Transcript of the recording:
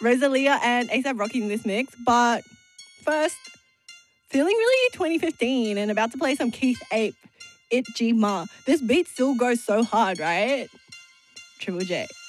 Rosalia and A$AP Rocky in this mix. But first, feeling really 2015 and about to play some Keith Ape, It G Ma. This beat still goes so hard, right? Triple J.